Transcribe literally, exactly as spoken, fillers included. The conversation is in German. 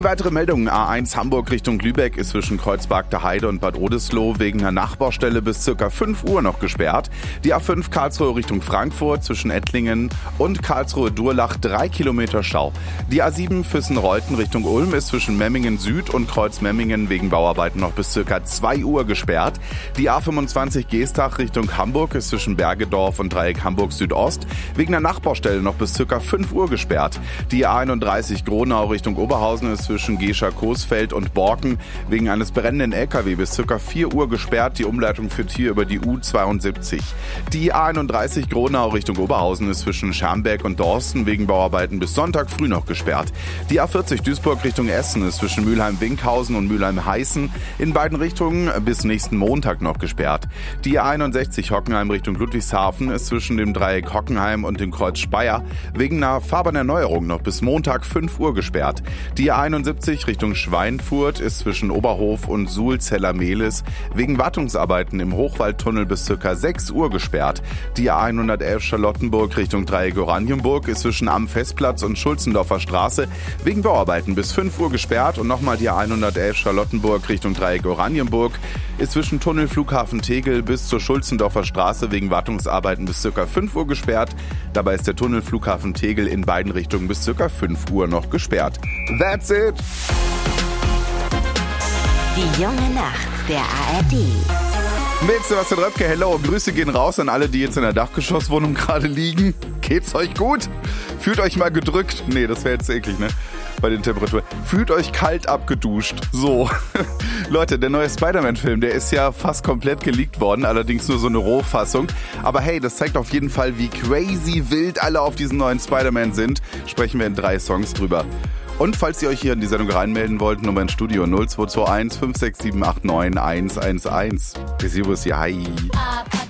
Weitere Meldungen: A eins Hamburg Richtung Lübeck ist zwischen Kreuzberg der Heide und Bad Oldesloe wegen einer Nachbaustelle bis ca. fünf Uhr noch gesperrt. Die A fünf Karlsruhe Richtung Frankfurt zwischen Ettlingen und Karlsruhe-Durlach drei Kilometer Stau. Die A sieben Füssen-Reuten Richtung Ulm ist zwischen Memmingen Süd und Kreuz-Memmingen wegen Bauarbeiten noch bis ca. zwei Uhr gesperrt. Die A fünfundzwanzig Geestach Richtung Hamburg ist zwischen Bergedorf und Dreieck Hamburg Südost wegen einer Nachbaustelle noch bis ca. fünf Uhr gesperrt. Die A einunddreißig Gronau Richtung Oberhausen ist zwischen Gescher-Coesfeld und Borken wegen eines brennenden L K W bis ca. vier Uhr gesperrt. Die Umleitung führt hier über die U zweiundsiebzig. Die A einunddreißig Gronau Richtung Oberhausen ist zwischen Schermbeck und Dorsten wegen Bauarbeiten bis Sonntag früh noch gesperrt. Die A vierzig Duisburg Richtung Essen ist zwischen Mülheim-Winkhausen und Mülheim-Heißen in beiden Richtungen bis nächsten Montag noch gesperrt. Die A einundsechzig Hockenheim Richtung Ludwigshafen ist zwischen dem Dreieck Hockenheim und dem Kreuz Speyer wegen einer Fahrbahnerneuerung noch bis Montag fünf Uhr gesperrt. Die A einundsiebzig Richtung Schweinfurt ist zwischen Oberhof und Suhl-Zeller-Mehlis wegen Wartungsarbeiten im Hochwaldtunnel bis ca. sechs Uhr gesperrt. Die A hundertelf Charlottenburg Richtung Dreieck Oranienburg ist zwischen Am Festplatz und Schulzendorfer Straße wegen Bauarbeiten bis fünf Uhr gesperrt. Und nochmal die A hundertelf Charlottenburg Richtung Dreieck Oranienburg ist zwischen Tunnel Flughafen Tegel bis zur Schulzendorfer Straße wegen Wartungsarbeiten bis ca. fünf Uhr gesperrt. Dabei ist der Tunnel Flughafen Tegel in beiden Richtungen bis ca. fünf Uhr noch gesperrt. That's it! Die junge Nacht der A R D. Mit Sebastian Röpke, hello, Grüße gehen raus an alle, die jetzt in der Dachgeschosswohnung gerade liegen. Geht's euch gut? Fühlt euch mal gedrückt. Nee, das wäre jetzt eklig, ne? Bei den Temperaturen. Fühlt euch kalt abgeduscht. So. Leute, der neue Spider-Man-Film, der ist ja fast komplett geleakt worden, allerdings nur so eine Rohfassung. Aber hey, das zeigt auf jeden Fall, wie crazy wild alle auf diesen neuen Spider-Man sind. Sprechen wir in drei Songs drüber. Und falls ihr euch hier in die Sendung reinmelden wollt, Nummer ins Studio null zwei zwei eins fünf sechs sieben acht neun eins eins eins. Bis hier, hi.